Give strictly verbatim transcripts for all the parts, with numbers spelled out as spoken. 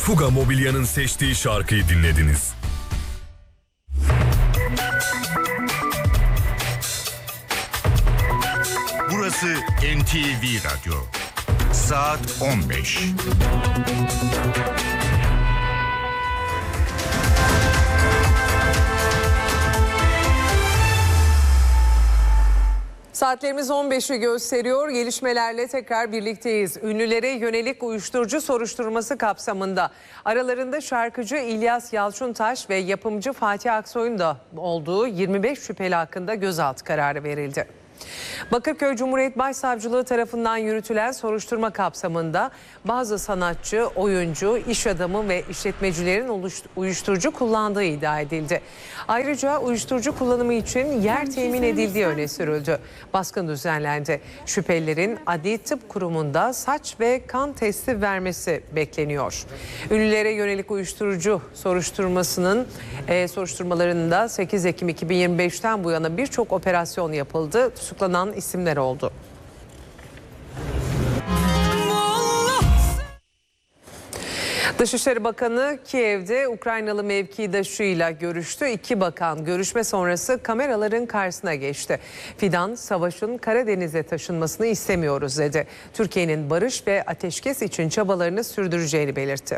Fuga Mobilya'nın seçtiği şarkıyı dinlediniz. Burası N T V Radyo. Saat on beş. Saatlerimiz on beşi gösteriyor. Gelişmelerle tekrar birlikteyiz. Ünlülere yönelik uyuşturucu soruşturması kapsamında aralarında şarkıcı İlyas Yalçıntaş ve yapımcı Fatih Aksoy'un da olduğu yirmi beş şüpheli hakkında gözaltı kararı verildi. Bakırköy Cumhuriyet Başsavcılığı tarafından yürütülen soruşturma kapsamında bazı sanatçı, oyuncu, iş adamı ve işletmecilerin uyuşturucu kullandığı iddia edildi. Ayrıca uyuşturucu kullanımı için yer temin edildiği öne sürüldü. Baskın düzenlendi. Şüphelilerin Adli Tıp Kurumu'nda saç ve kan testi vermesi bekleniyor. Ünlülere yönelik uyuşturucu soruşturmasının e, soruşturmalarında sekiz Ekim iki bin yirmi beşten bu yana birçok operasyon yapıldı. Tutuklanan isimler oldu. Dışişleri Bakanı Kiev'de Ukraynalı mevkidaşıyla görüştü. İki bakan görüşme sonrası kameraların karşısına geçti. Fidan, savaşın Karadeniz'e taşınmasını istemiyoruz dedi. Türkiye'nin barış ve ateşkes için çabalarını sürdüreceğini belirtti.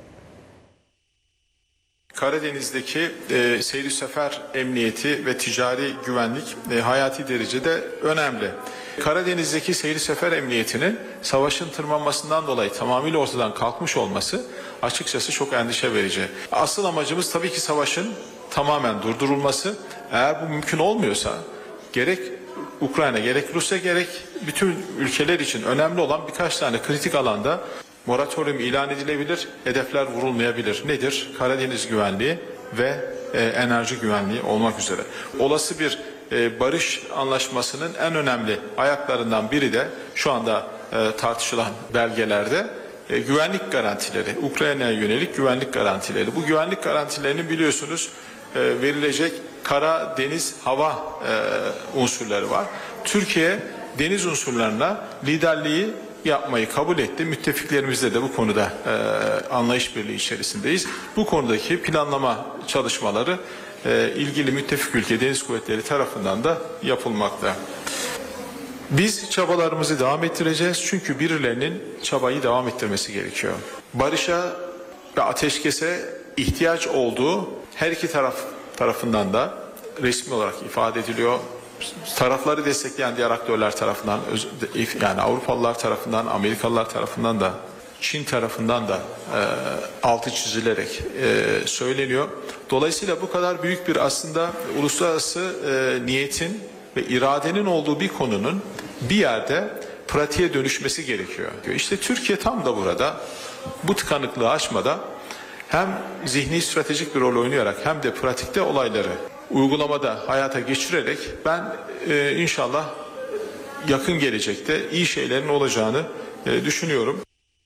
Karadeniz'deki e, seyir sefer emniyeti ve ticari güvenlik e, hayati derecede önemli. Karadeniz'deki seyir sefer emniyetinin savaşın tırmanmasından dolayı tamamıyla ortadan kalkmış olması açıkçası çok endişe verici. Asıl amacımız tabii ki savaşın tamamen durdurulması. Eğer bu mümkün olmuyorsa gerek Ukrayna gerek Rusya gerek bütün ülkeler için önemli olan birkaç tane kritik alanda moratorium ilan edilebilir, hedefler vurulmayabilir. Nedir? Karadeniz güvenliği ve e, enerji güvenliği olmak üzere. Olası bir e, barış anlaşmasının en önemli ayaklarından biri de şu anda e, tartışılan belgelerde e, güvenlik garantileri, Ukrayna'ya yönelik güvenlik garantileri. Bu güvenlik garantilerinin biliyorsunuz e, verilecek kara, deniz, hava e, unsurları var. Türkiye deniz unsurlarına liderliği yapmayı kabul etti. Müttefiklerimizle de bu konuda e, anlayış birliği içerisindeyiz. Bu konudaki planlama çalışmaları e, ilgili müttefik ülke deniz kuvvetleri tarafından da yapılmakta. Biz çabalarımızı devam ettireceğiz çünkü birilerinin çabayı devam ettirmesi gerekiyor. Barışa ve ateşkese ihtiyaç olduğu her iki taraf tarafından da resmi olarak ifade ediliyor. Tarafları destekleyen diğer aktörler tarafından, yani Avrupalılar tarafından, Amerikalılar tarafından da, Çin tarafından da e, altı çizilerek e, söyleniyor. Dolayısıyla bu kadar büyük bir aslında uluslararası e, niyetin ve iradenin olduğu bir konunun bir yerde pratiğe dönüşmesi gerekiyor. İşte Türkiye tam da burada bu tıkanıklığı aşmada hem zihni stratejik bir rol oynayarak hem de pratikte olayları uygulamada hayata geçirerek ben e, inşallah yakın gelecekte iyi şeylerin olacağını e, düşünüyorum.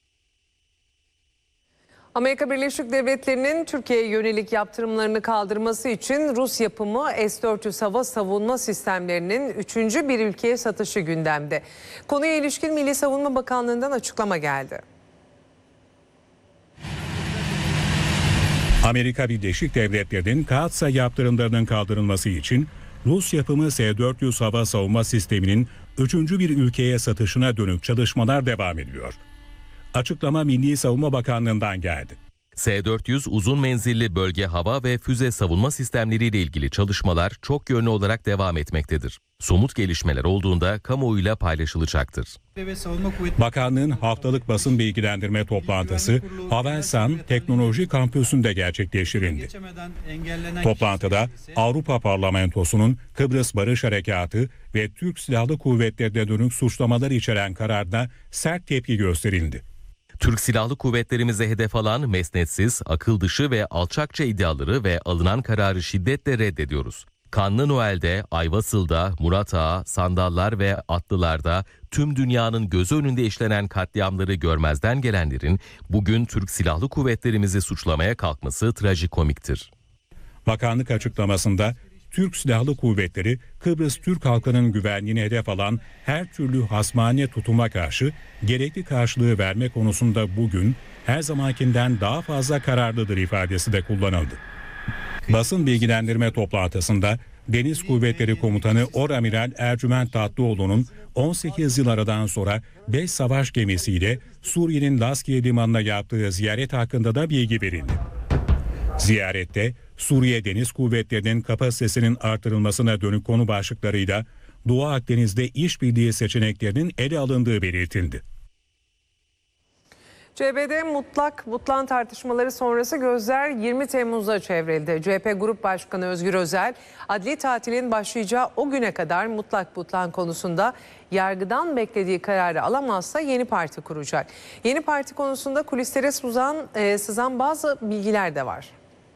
Amerika Birleşik Devletleri'nin Türkiye'ye yönelik yaptırımlarını kaldırması için Rus yapımı S dört yüz hava savunma sistemlerinin üçüncü bir ülkeye satışı gündemde. Konuya ilişkin Milli Savunma Bakanlığı'ndan açıklama geldi. Amerika Birleşik Devletleri'nin Kaatsa yaptırımlarının kaldırılması için Rus yapımı S dört yüz hava savunma sisteminin üçüncü bir ülkeye satışına dönük çalışmalar devam ediyor. Açıklama Milli Savunma Bakanlığı'ndan geldi. S dört yüz uzun menzilli bölge hava ve füze savunma sistemleriyle ilgili çalışmalar çok yönlü olarak devam etmektedir. Somut gelişmeler olduğunda kamuoyuyla paylaşılacaktır. Bakanlığın haftalık basın bilgilendirme toplantısı Havelsan Teknoloji Kampüsü'nde gerçekleştirildi. Toplantıda Avrupa Parlamentosu'nun Kıbrıs Barış Harekatı ve Türk Silahlı Kuvvetleri'ne dönük suçlamalar içeren kararına sert tepki gösterildi. Türk Silahlı Kuvvetlerimize hedef alan mesnetsiz, akıl dışı ve alçakça iddiaları ve alınan kararı şiddetle reddediyoruz. Kanlı Noel'de, Ayvasıl'da, Murat Ağa, Sandallar ve Atlılar'da tüm dünyanın gözü önünde işlenen katliamları görmezden gelenlerin bugün Türk Silahlı Kuvvetlerimizi suçlamaya kalkması trajikomiktir. Bakanlık açıklamasında Türk Silahlı Kuvvetleri, Kıbrıs Türk halkının güvenliğini hedef alan her türlü hasmane tutuma karşı gerekli karşılığı verme konusunda bugün her zamankinden daha fazla kararlıdır ifadesi de kullanıldı. Basın bilgilendirme toplantısında Deniz Kuvvetleri Komutanı Oramiral Ercüment Tatlıoğlu'nun on sekiz yıl aradan sonra beş savaş gemisiyle Suriye'nin Laskiye Limanı'na yaptığı ziyaret hakkında da bilgi verildi. Ziyarette Suriye Deniz Kuvvetleri'nin kapasitesinin artırılmasına dönük konu başlıklarıyla Doğu Akdeniz'de işbirliği seçeneklerinin ele alındığı belirtildi. C H P'de mutlak butlan tartışmaları sonrası gözler yirmi Temmuz'a çevrildi. C H P Grup Başkanı Özgür Özel, adli tatilin başlayacağı o güne kadar mutlak butlan konusunda yargıdan beklediği kararı alamazsa yeni parti kuracak. Yeni parti konusunda kulislere sızan, e, sızan bazı bilgiler de var.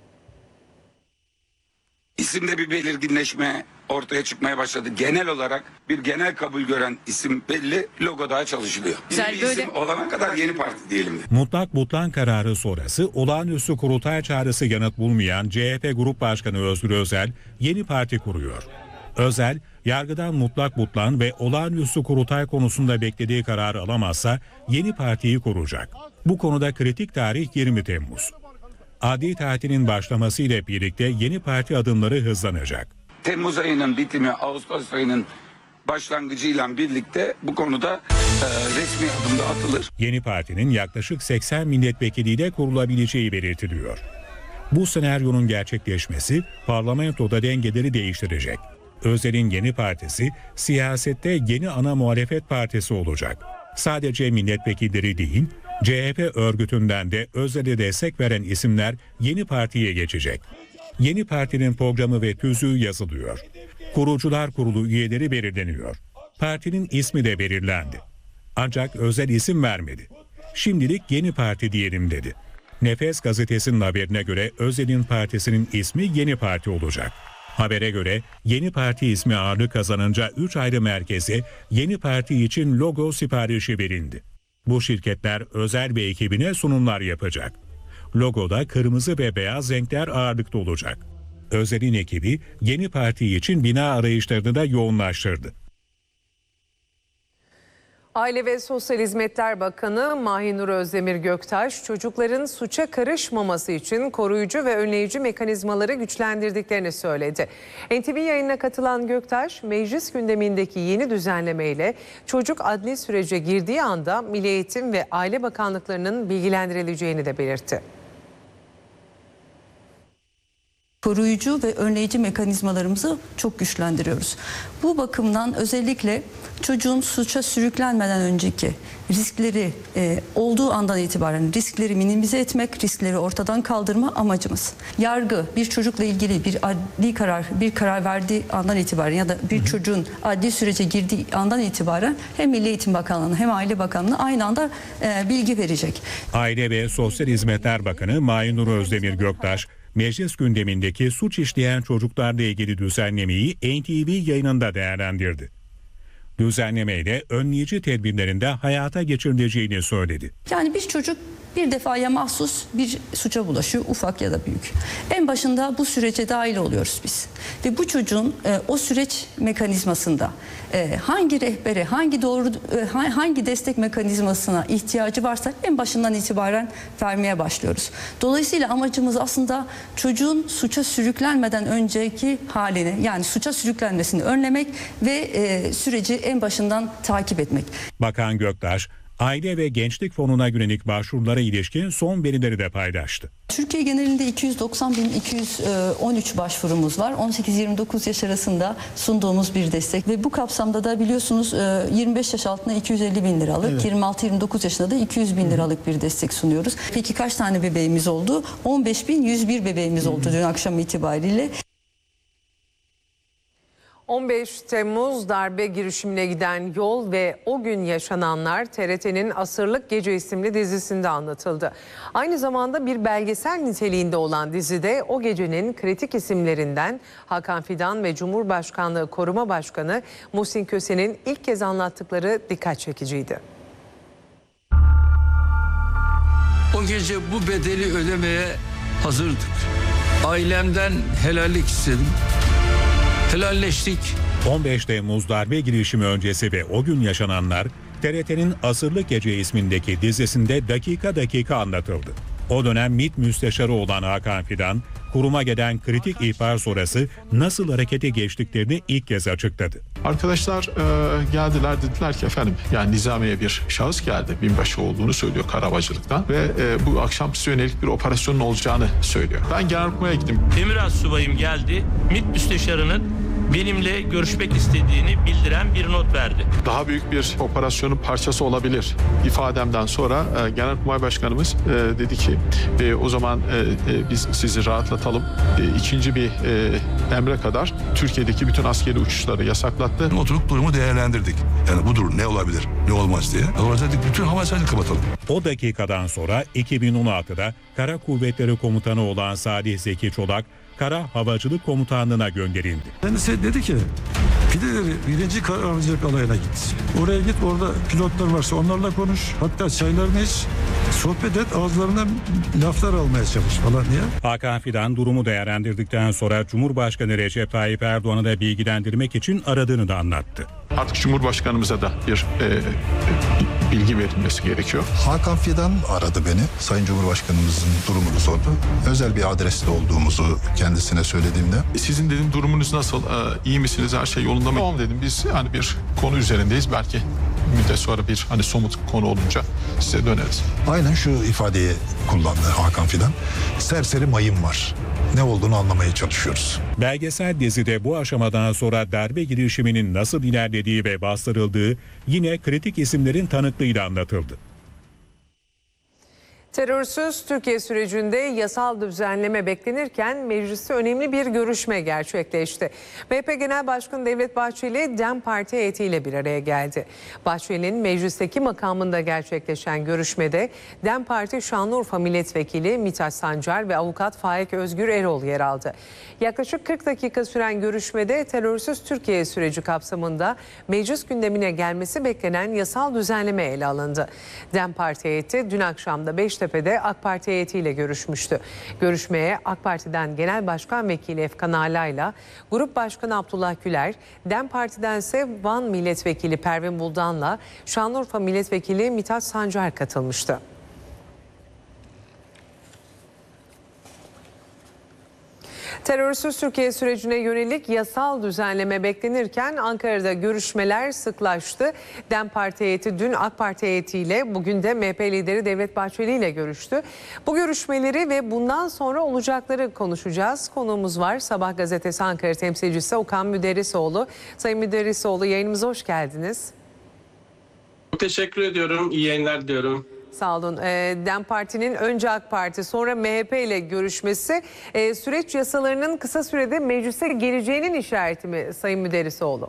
İsimde bir belirginleşme ortaya çıkmaya başladı. Genel olarak bir genel kabul gören isim belli, logo daha çalışılıyor. Güzel, bir böyle isim olana kadar yeni parti diyelim. Mutlak butlan kararı sonrası olağanüstü kurultay çağrısı yanıt bulmayan C H P Grup Başkanı Özgür Özel yeni parti kuruyor. Özel, yargıdan mutlak butlan ve olağanüstü kurultay konusunda beklediği kararı alamazsa yeni partiyi kuracak. Bu konuda kritik tarih yirmi Temmuz. Adli tatilin başlamasıyla birlikte yeni parti adımları hızlanacak. Temmuz ayının bitimi, Ağustos ayının başlangıcıyla birlikte bu konuda e, resmi adımda atılır. Yeni partinin yaklaşık seksen milletvekiliyle kurulabileceği belirtiliyor. Bu senaryonun gerçekleşmesi parlamentoda dengeleri değiştirecek. Özel'in yeni partisi siyasette yeni ana muhalefet partisi olacak. Sadece milletvekilleri değil, C H P örgütünden de Özel'e destek veren isimler yeni partiye geçecek. Yeni partinin programı ve tüzüğü yazılıyor. Kurucular Kurulu üyeleri belirleniyor. Partinin ismi de belirlendi. Ancak Özel isim vermedi. Şimdilik yeni parti diyelim dedi. Nefes gazetesinin haberine göre Özel'in partisinin ismi Yeni Parti olacak. Habere göre yeni parti ismi ağırlık kazanınca üç ayrı merkeze yeni parti için logo siparişi verildi. Bu şirketler Özel ve ekibine sunumlar yapacak. Logoda kırmızı ve beyaz renkler ağırlıkta olacak. Özel'in ekibi yeni parti için bina arayışlarını da yoğunlaştırdı. Aile ve Sosyal Hizmetler Bakanı Mahinur Özdemir Göktaş, çocukların suça karışmaması için koruyucu ve önleyici mekanizmaları güçlendirdiklerini söyledi. N T V yayınına katılan Göktaş, meclis gündemindeki yeni düzenlemeyle çocuk adli sürece girdiği anda Milli Eğitim ve Aile Bakanlıklarının bilgilendirileceğini de belirtti. Koruyucu ve önleyici mekanizmalarımızı çok güçlendiriyoruz. Bu bakımdan özellikle çocuğun suça sürüklenmeden önceki riskleri e, olduğu andan itibaren riskleri minimize etmek, riskleri ortadan kaldırma amacımız. Yargı bir çocukla ilgili bir adli karar, bir karar verdiği andan itibaren ya da bir hı hı. çocuğun adli sürece girdiği andan itibaren hem Milli Eğitim Bakanlığı'na hem Aile Bakanlığı'na aynı anda e, bilgi verecek. Aile ve Sosyal Hizmetler Bakanı Mahinur Özdemir Göktaş, meclis gündemindeki suç işleyen çocuklarla ilgili düzenlemeyi N T V yayınında değerlendirdi. Düzenlemeyle önleyici tedbirlerinde hayata geçirileceğini söyledi. Yani bir çocuk bir defaya mahsus bir suça bulaşıyor, ufak ya da büyük. En başında bu sürece dahil oluyoruz biz. Ve bu çocuğun e, o süreç mekanizmasında e, hangi rehbere, hangi doğru, e, hangi destek mekanizmasına ihtiyacı varsa en başından itibaren vermeye başlıyoruz. Dolayısıyla amacımız aslında çocuğun suça sürüklenmeden önceki halini, yani suça sürüklenmesini önlemek ve e, süreci en başından takip etmek. Bakan Göktaş, Aile ve Gençlik Fonu'na yönelik başvurulara ilişkin son verileri de paylaştı. Türkiye genelinde iki yüz doksan bin iki yüz on üç başvurumuz var. on sekiz yirmi dokuz yaş arasında sunduğumuz bir destek ve bu kapsamda da biliyorsunuz yirmi beş yaş altına iki yüz elli bin liralık, evet. yirmi altı yirmi dokuz yaşında da iki yüz bin liralık bir destek sunuyoruz. Peki kaç tane bebeğimiz oldu? on beş bin yüz bir bebeğimiz oldu dün akşam itibariyle. on beş Temmuz darbe girişimine giden yol ve o gün yaşananlar T R T'nin Asırlık Gece isimli dizisinde anlatıldı. Aynı zamanda bir belgesel niteliğinde olan dizide o gecenin kritik isimlerinden Hakan Fidan ve Cumhurbaşkanlığı Koruma Başkanı Muhsin Köse'nin ilk kez anlattıkları dikkat çekiciydi. O gece bu bedeli ödemeye hazırdık. Ailemden helallik istedim. helalleştik. on beş Temmuz darbe girişimi öncesi ve o gün yaşananlar T R T'nin Asırlık Gece ismindeki dizisinde dakika dakika anlatıldı. O dönem MİT müsteşarı olan Hakan Fidan, kuruma gelen kritik ihbar sonrası nasıl harekete geçtiklerini ilk kez açıkladı. Arkadaşlar e, geldiler, dediler ki efendim yani Nizamiye bir şahıs geldi. Binbaşı olduğunu söylüyor Karabacılık'tan ve e, bu akşam size yönelik bir operasyonun olacağını söylüyor. Ben Genelkurmay'a gittim. Emir Astsubayım geldi. MİT müsteşarının benimle görüşmek istediğini bildiren bir not verdi. Daha büyük bir operasyonun parçası olabilir ifademden sonra e, Genelkurmay Başkanımız e, dedi ki e, o zaman e, e, biz sizi rahatlatalım. E, ikinci bir e, emre kadar Türkiye'deki bütün askeri uçuşları yasaklattı. Oturup durumu değerlendirdik. Yani budur, ne olabilir, ne olmaz diye. O yüzden bütün hava sahasını kapatalım. O dakikadan sonra iki bin on altıda Kara Kuvvetleri Komutanı olan Salih Zeki Çolak, Kara Havacılık Komutanlığı'na gönderildi. Kendisi dedi ki, pideleri birinci Kara Havacılık Alayı'na git. Oraya git, orada pilotlar varsa onlarla konuş. Hatta çaylarını iç, sohbet et, ağızlarından laflar almaya çalış falan diye. Hakan Fidan durumu değerlendirdikten sonra Cumhurbaşkanı Recep Tayyip Erdoğan'ı da bilgilendirmek için aradığını da anlattı. Artık Cumhurbaşkanımıza da bir e, bilgi verilmesi gerekiyor. Hakan Fidan aradı beni. Sayın Cumhurbaşkanımızın durumunu sordu. Özel bir adreste olduğumuzu kendisine söylediğimde. Sizin dedim durumunuz nasıl? Ee, iyi misiniz? Her şey yolunda mı? Tamam dedim. Biz hani bir konu üzerindeyiz. Belki müddet sonra bir hani somut konu olunca size döneriz. Aynen şu ifadeyi kullandı Hakan Fidan. Serseri mayın var. Ne olduğunu anlamaya çalışıyoruz. Belgesel dizide bu aşamadan sonra darbe girişiminin nasıl ilerlediği ve bastırıldığı yine kritik isimlerin tanıklığıyla anlatıldı. Terörsüz Türkiye sürecinde yasal düzenleme beklenirken mecliste önemli bir görüşme gerçekleşti. M H P Genel Başkanı Devlet Bahçeli DEM Parti heyetiyle bir araya geldi. Bahçeli'nin meclisteki makamında gerçekleşen görüşmede DEM Parti Şanlıurfa Milletvekili Mithat Sancar ve avukat Faik Özgür Erol yer aldı. Yaklaşık kırk dakika süren görüşmede terörsüz Türkiye süreci kapsamında meclis gündemine gelmesi beklenen yasal düzenleme ele alındı. DEM Parti heyeti dün akşam da Beştepe'de AK Parti heyetiyle görüşmüştü. Görüşmeye AK Parti'den Genel Başkan Vekili Efkan Ala'yla Grup Başkanı Abdullah Güler, DEM Parti'dense Van Milletvekili Pervin Buldan'la Şanlıurfa Milletvekili Mithat Sancar katılmıştı. Terörsüz Türkiye sürecine yönelik yasal düzenleme beklenirken Ankara'da görüşmeler sıklaştı. DEM Parti heyeti dün AK Parti heyetiyle, bugün de M H P lideri Devlet Bahçeli ile görüştü. Bu görüşmeleri ve bundan sonra olacakları konuşacağız. Konuğumuz var. Sabah gazetesi Ankara temsilcisi Okan Müderrisoğlu. Sayın Müderrisoğlu, yayınımıza hoş geldiniz. Çok teşekkür ediyorum. İyi yayınlar diliyorum. Sağ olun. E, DEM Parti'nin önce AK Parti sonra M H P ile görüşmesi e, süreç yasalarının kısa sürede meclise geleceğinin işareti mi Sayın Müderrisoğlu?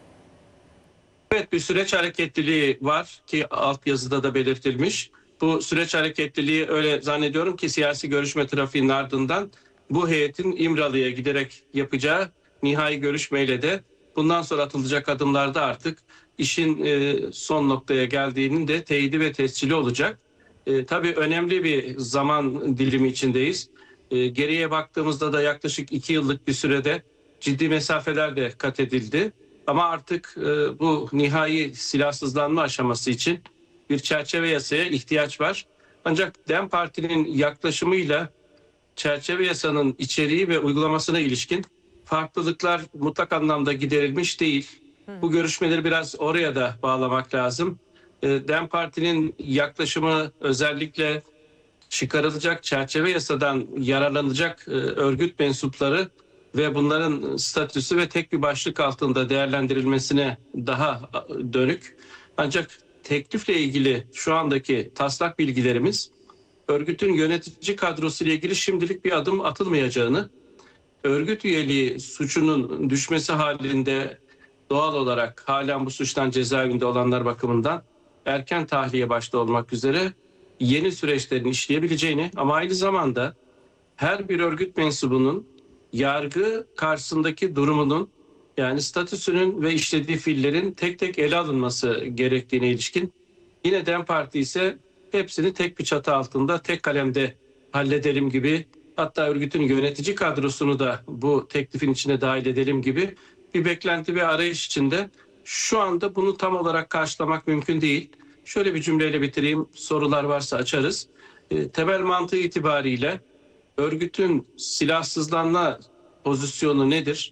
Evet, bir süreç hareketliliği var ki altyazıda da belirtilmiş. Bu süreç hareketliliği öyle zannediyorum ki siyasi görüşme trafiğinin ardından bu heyetin İmralı'ya giderek yapacağı nihai görüşmeyle de bundan sonra atılacak adımlarda artık işin son noktaya geldiğinin de teyidi ve tescili olacak. E, tabii önemli bir zaman dilimi içindeyiz. E, geriye baktığımızda da yaklaşık iki yıllık bir sürede ciddi mesafeler de kat edildi. Ama artık e, bu nihai silahsızlanma aşaması için bir çerçeve yasaya ihtiyaç var. Ancak DEM Parti'nin yaklaşımıyla çerçeve yasanın içeriği ve uygulamasına ilişkin farklılıklar mutlak anlamda giderilmiş değil. Bu görüşmeleri biraz oraya da bağlamak lazım. DEM Parti'nin yaklaşımı özellikle çıkarılacak çerçeve yasadan yararlanacak örgüt mensupları ve bunların statüsü ve tek bir başlık altında değerlendirilmesine daha dönük. Ancak teklifle ilgili şu andaki taslak bilgilerimiz örgütün yönetici kadrosu ile ilgili şimdilik bir adım atılmayacağını, örgüt üyeliği suçunun düşmesi halinde doğal olarak halen bu suçtan cezaevinde olanlar bakımından erken tahliye başta olmak üzere yeni süreçlerin işleyebileceğini ama aynı zamanda her bir örgüt mensubunun yargı karşısındaki durumunun, yani statüsünün ve işlediği fiillerin tek tek ele alınması gerektiğine ilişkin, yine DEM Parti ise hepsini tek bir çatı altında tek kalemde halledelim gibi hatta örgütün yönetici kadrosunu da bu teklifin içine dahil edelim gibi bir beklenti ve arayış içinde. Şu anda bunu tam olarak karşılamak mümkün değil. Şöyle bir cümleyle bitireyim, sorular varsa açarız. E, temel mantığı itibariyle örgütün silahsızlanma pozisyonu nedir?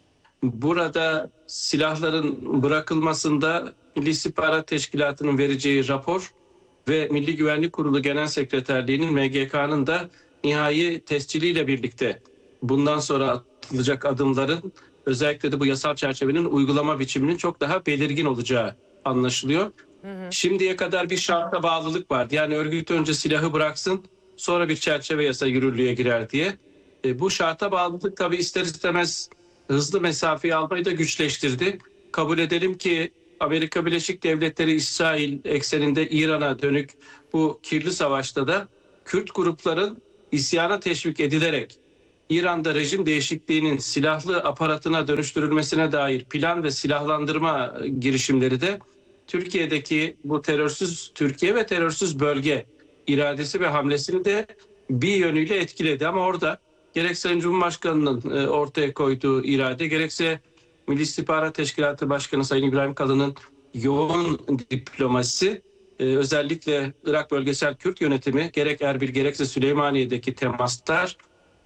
Burada silahların bırakılmasında Milli İstihbarat Teşkilatı'nın vereceği rapor ve Milli Güvenlik Kurulu Genel Sekreterliği'nin M G K'nın da nihai tesciliyle birlikte bundan sonra atılacak adımların özellikle de bu yasal çerçevenin uygulama biçiminin çok daha belirgin olacağı anlaşılıyor. Hı hı. Şimdiye kadar bir şarta bağlılık vardı. Yani örgüt önce silahı bıraksın, sonra bir çerçeve yasa yürürlüğe girer diye. E, bu şarta bağlılık tabii ister istemez hızlı mesafeyi almayı da güçleştirdi. Kabul edelim ki Amerika Birleşik Devletleri İsrail ekseninde İran'a dönük bu kirli savaşta da Kürt grupların isyana teşvik edilerek İran'da rejim değişikliğinin silahlı aparatına dönüştürülmesine dair plan ve silahlandırma girişimleri de Türkiye'deki bu terörsüz Türkiye ve terörsüz bölge iradesi ve hamlesini de bir yönüyle etkiledi. Ama orada gerek Sayın Cumhurbaşkanı'nın ortaya koyduğu irade, gerekse Milli İstihbarat Teşkilatı Başkanı Sayın İbrahim Kalın'ın yoğun diplomasisi, özellikle Irak Bölgesel Kürt Yönetimi, gerek Erbil gerekse Süleymaniye'deki temaslar,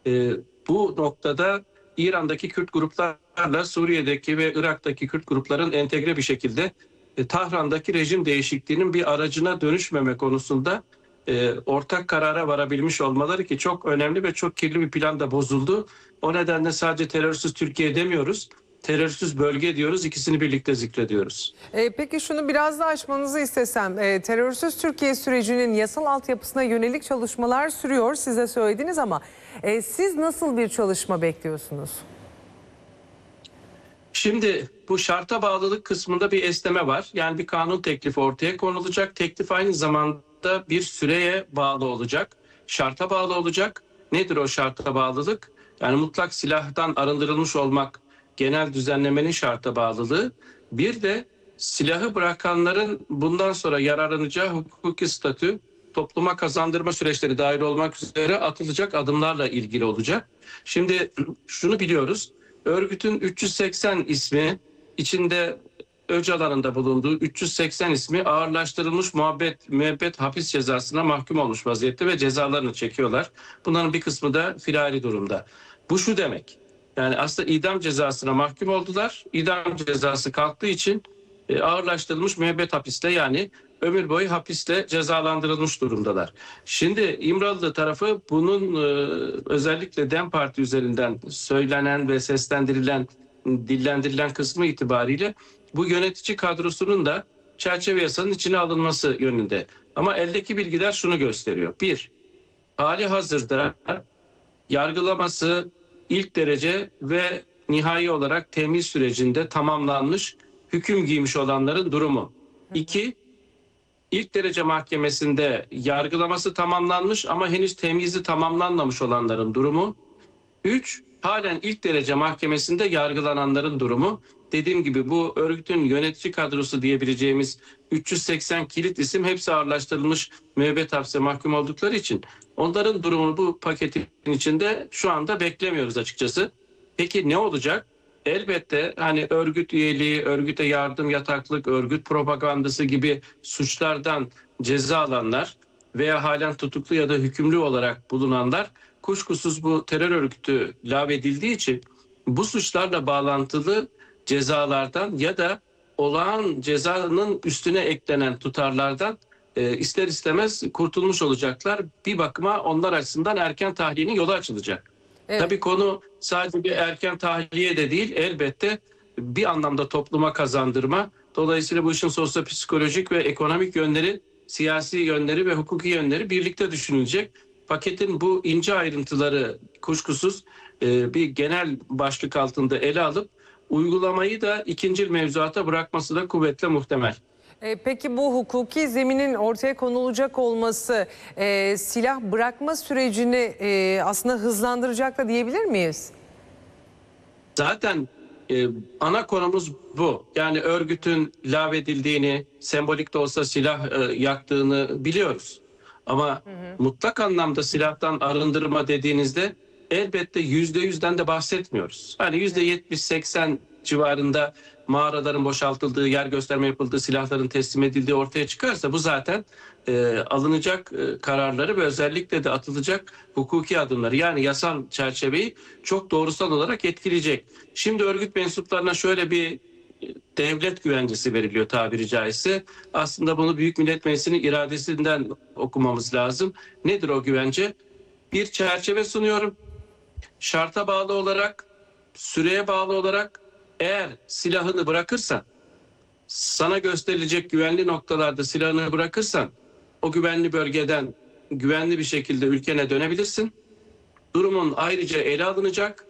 bu noktada İran'daki Kürt gruplarla Suriye'deki ve Irak'taki Kürt grupların entegre bir şekilde Tahran'daki rejim değişikliğinin bir aracına dönüşmeme konusunda e, ortak karara varabilmiş olmaları ki çok önemli ve çok kirli bir plan da bozuldu. O nedenle sadece terörsüz Türkiye demiyoruz, terörsüz bölge diyoruz, ikisini birlikte zikrediyoruz. E, peki şunu biraz da açmanızı istesem, e, terörsüz Türkiye sürecinin yasal altyapısına yönelik çalışmalar sürüyor, size söylediniz ama e, siz nasıl bir çalışma bekliyorsunuz? Şimdi bu şarta bağlılık kısmında bir esneme var. Yani bir kanun teklifi ortaya konulacak. Teklif aynı zamanda bir süreye bağlı olacak. Şarta bağlı olacak. Nedir o şarta bağlılık? Yani mutlak silahtan arındırılmış olmak genel düzenlemenin şarta bağlılığı. Bir de silahı bırakanların bundan sonra yararlanacağı hukuki statü, topluma kazandırma süreçleri dahil olmak üzere atılacak adımlarla ilgili olacak. Şimdi şunu biliyoruz. Örgütün üç yüz seksen ismi, içinde Öcalan'ın bulunduğu üç yüz seksen ismi ağırlaştırılmış muhabbet, müebbet hapis cezasına mahkum olmuş vaziyette ve cezalarını çekiyorlar. Bunların bir kısmı da firari durumda. Bu şu demek, yani aslında idam cezasına mahkum oldular. İdam cezası kalktığı için e, ağırlaştırılmış müebbet hapisle, yani ömür boyu hapisle cezalandırılmış durumdalar. Şimdi İmralı tarafı bunun e, özellikle DEM Parti üzerinden söylenen ve seslendirilen, dillendirilen kısmı itibariyle bu yönetici kadrosunun da çerçeve yasanın içine alınması yönünde. Ama eldeki bilgiler şunu gösteriyor. Bir, hali hazırda yargılaması ilk derece ve nihai olarak temyiz sürecinde tamamlanmış, hüküm giymiş olanların durumu. İki, İlk derece mahkemesinde yargılaması tamamlanmış ama henüz temyizi tamamlanmamış olanların durumu. Üç, halen ilk derece mahkemesinde yargılananların durumu. Dediğim gibi bu örgütün yönetici kadrosu diyebileceğimiz üç yüz seksen kilit isim hepsi ağırlaştırılmış müebbet hapse mahkum oldukları için onların durumunu bu paketin içinde şu anda beklemiyoruz açıkçası. Peki ne olacak? Elbette hani örgüt üyeliği, örgüte yardım, yataklık, örgüt propagandası gibi suçlardan ceza alanlar veya halen tutuklu ya da hükümlü olarak bulunanlar kuşkusuz bu terör örgütü lağvedildiği için bu suçlarla bağlantılı cezalardan ya da olağan cezanın üstüne eklenen tutarlardan e, ister istemez kurtulmuş olacaklar. Bir bakıma onlar açısından erken tahliyenin yolu açılacak. Evet. Tabii konu sadece bir erken tahliye de değil, elbette bir anlamda topluma kazandırma. Dolayısıyla bu işin sosyopsikolojik ve ekonomik yönleri, siyasi yönleri ve hukuki yönleri birlikte düşünülecek. Paketin bu ince ayrıntıları kuşkusuz e, bir genel başlık altında ele alıp uygulamayı da ikincil mevzuata bırakması da kuvvetle muhtemel. E, peki bu hukuki zeminin ortaya konulacak olması e, silah bırakma sürecini e, aslında hızlandıracak da diyebilir miyiz? Zaten e, ana konumuz bu. Yani örgütün lağvedildiğini, sembolik de olsa silah e, yaktığını biliyoruz. Ama hı hı. mutlak anlamda silahtan arındırma dediğinizde elbette yüzde yüzden de bahsetmiyoruz. Hani yüzde yetmiş seksen civarında mağaraların boşaltıldığı, yer gösterme yapıldığı, silahların teslim edildiği ortaya çıkarsa bu zaten e, alınacak e, kararları ve özellikle de atılacak hukuki adımları, yani yasal çerçeveyi çok doğrusal olarak etkileyecek. Şimdi örgüt mensuplarına şöyle bir devlet güvencesi veriliyor tabiri caizse. Aslında bunu Büyük Millet Meclisi'nin iradesinden okumamız lazım. Nedir o güvence? Bir çerçeve sunuyorum. Şarta bağlı olarak, süreye bağlı olarak eğer silahını bırakırsan, sana gösterilecek güvenli noktalarda silahını bırakırsan o güvenli bölgeden güvenli bir şekilde ülkene dönebilirsin. Durumun ayrıca ele alınacak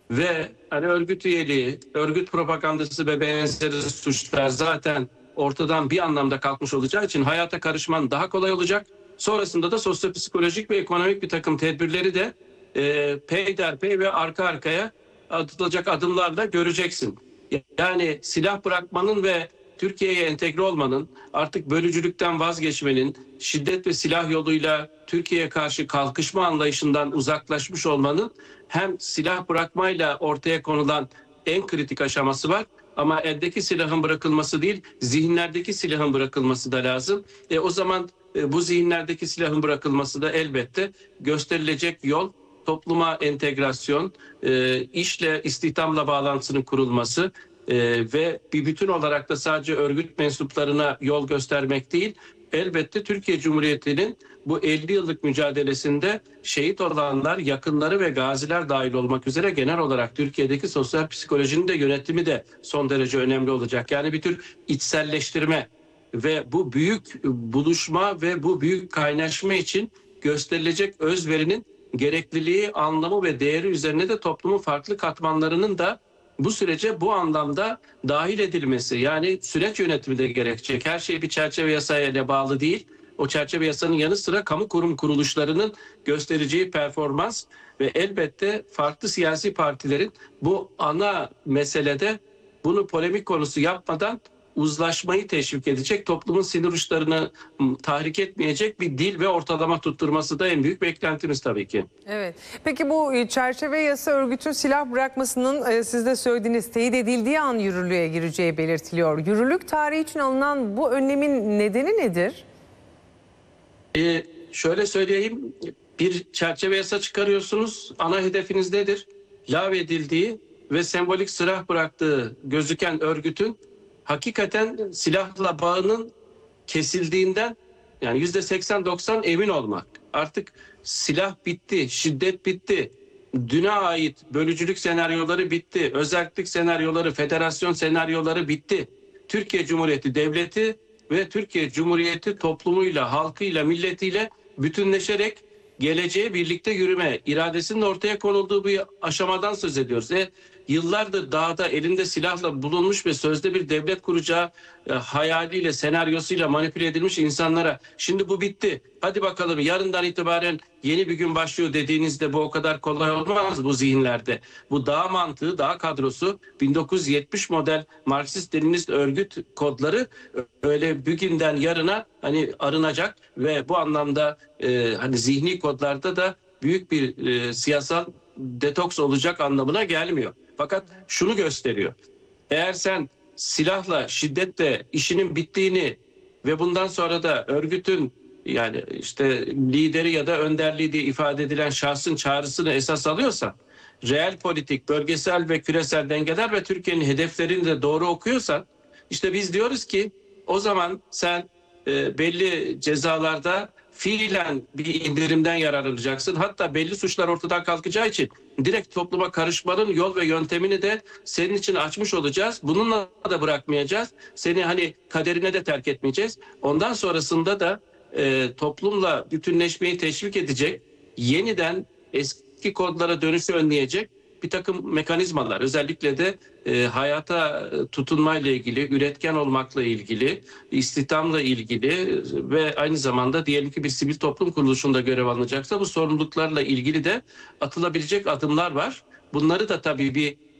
ve hani örgüt üyeliği, örgüt propagandası ve benzeri suçlar zaten ortadan bir anlamda kalkmış olacağı için hayata karışman daha kolay olacak. Sonrasında da sosyopsikolojik ve ekonomik bir takım tedbirleri de e, peyderpey ve arka arkaya atılacak adımlarla göreceksin. Yani silah bırakmanın ve Türkiye'ye entegre olmanın, artık bölücülükten vazgeçmenin, şiddet ve silah yoluyla Türkiye'ye karşı kalkışma anlayışından uzaklaşmış olmanın hem silah bırakmayla ortaya konulan en kritik aşaması var. Ama eldeki silahın bırakılması değil, zihinlerdeki silahın bırakılması da lazım. E, o zaman e, bu zihinlerdeki silahın bırakılması da elbette gösterilecek yol, topluma entegrasyon, e, işle, istihdamla bağlantısının kurulması e, ve bir bütün olarak da sadece örgüt mensuplarına yol göstermek değil, elbette Türkiye Cumhuriyeti'nin bu elli yıllık mücadelesinde şehit olanlar, yakınları ve gaziler dahil olmak üzere genel olarak Türkiye'deki sosyal psikolojinin de yönetimi de son derece önemli olacak. Yani bir tür içselleştirme ve bu büyük buluşma ve bu büyük kaynaşma için gösterilecek özverinin gerekliliği, anlamı ve değeri üzerine de toplumun farklı katmanlarının da bu sürece bu anlamda dahil edilmesi, yani süreç yönetimi de gerekecek. Her şey bir çerçeve yasayla bağlı değil. O çerçeve yasanın yanı sıra kamu kurum kuruluşlarının göstereceği performans ve elbette farklı siyasi partilerin bu ana meselede bunu polemik konusu yapmadan uzlaşmayı teşvik edecek, toplumun sinir uçlarını tahrik etmeyecek bir dil ve ortalama tutturması da en büyük beklentimiz tabii ki. Evet. Peki bu çerçeve yasa örgütün silah bırakmasının siz de söylediğiniz teyit edildiği an yürürlüğe gireceği belirtiliyor. Yürürlük tarihi için alınan bu önlemin nedeni nedir? Ee, şöyle söyleyeyim, bir çerçeve yasa çıkarıyorsunuz, ana hedefiniz nedir? Lağvedildiği ve sembolik silah bıraktığı gözüken örgütün hakikaten silahla bağının kesildiğinden, yani yüzde seksen doksan emin olmak. Artık silah bitti, şiddet bitti, düne ait bölücülük senaryoları bitti, özellik senaryoları, federasyon senaryoları bitti. Türkiye Cumhuriyeti Devleti ve Türkiye Cumhuriyeti toplumuyla, halkıyla, milletiyle bütünleşerek geleceğe birlikte yürüme iradesinin ortaya konulduğu bir aşamadan söz ediyoruz. E, yıllardır dağda elinde silahla bulunmuş ve sözde bir devlet kuracağı e, hayaliyle, senaryosuyla manipüle edilmiş insanlara şimdi bu bitti, hadi bakalım yarından itibaren yeni bir gün başlıyor dediğinizde bu o kadar kolay olmaz bu zihinlerde. Bu dağ mantığı, dağ kadrosu, bin dokuz yüz yetmiş model Marksist-Leninist örgüt kodları öyle bugünden yarına hani arınacak ve bu anlamda e, hani zihni kodlarda da büyük bir e, siyasal detoks olacak anlamına gelmiyor. Fakat şunu gösteriyor. Eğer sen silahla, şiddetle işinin bittiğini ve bundan sonra da örgütün, yani işte lideri ya da önderliği diye ifade edilen şahsın çağrısını esas alıyorsan, reel politik, bölgesel ve küresel dengeler ve Türkiye'nin hedeflerini de doğru okuyorsan, işte biz diyoruz ki o zaman sen e, belli cezalarda fiilen bir indirimden yararlanacaksın. Hatta belli suçlar ortadan kalkacağı için direkt topluma karışmanın yol ve yöntemini de senin için açmış olacağız. Bununla da bırakmayacağız. Seni hani kaderine de terk etmeyeceğiz. Ondan sonrasında da e, toplumla bütünleşmeyi teşvik edecek, yeniden eski kodlara dönüşü önleyecek bir takım mekanizmalar, özellikle de e, hayata tutunmayla ilgili, üretken olmakla ilgili, istihdamla ilgili ve aynı zamanda diyelim ki bir sivil toplum kuruluşunda görev alınacaksa bu sorumluluklarla ilgili de atılabilecek adımlar var. Bunları da tabii bir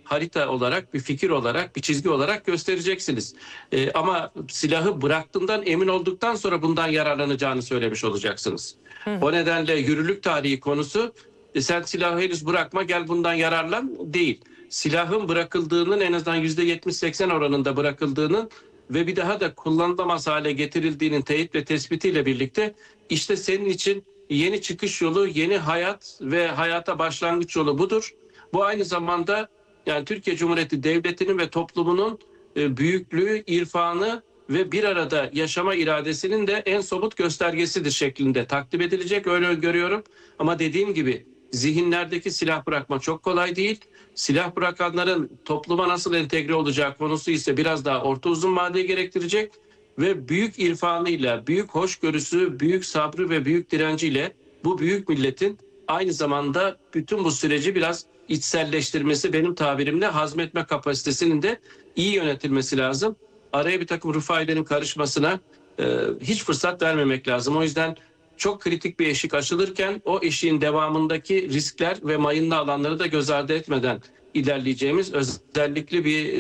harita olarak, bir fikir olarak, bir çizgi olarak göstereceksiniz. E, ama silahı bıraktığından emin olduktan sonra bundan yararlanacağını söylemiş olacaksınız. Hı. O nedenle yürürlük tarihi konusu e, sen silahı henüz bırakma gel bundan yararlan değil. Silahın bırakıldığının en azından yüzde yetmiş seksen oranında bırakıldığının ve bir daha da kullanılamaz hale getirildiğinin teyit ve tespitiyle birlikte işte senin için yeni çıkış yolu, yeni hayat ve hayata başlangıç yolu budur. Bu aynı zamanda yani Türkiye Cumhuriyeti Devleti'nin ve toplumunun e, büyüklüğü, irfanı ve bir arada yaşama iradesinin de en somut göstergesidir şeklinde takdim edilecek. Öyle görüyorum. Ama dediğim gibi zihinlerdeki silah bırakma çok kolay değil. Silah bırakanların topluma nasıl entegre olacağı konusu ise biraz daha orta uzun vadeye gerektirecek. Ve büyük irfanıyla, büyük hoşgörüsü, büyük sabrı ve büyük direnciyle bu büyük milletin aynı zamanda bütün bu süreci biraz içselleştirmesi, benim tabirimle hazmetme kapasitesinin de iyi yönetilmesi lazım. Araya bir takım ruh faydenin karışmasına e, hiç fırsat vermemek lazım. O yüzden çok kritik bir eşik açılırken o eşiğin devamındaki riskler ve mayınlı alanları da göz ardı etmeden ilerleyeceğimiz özellikle bir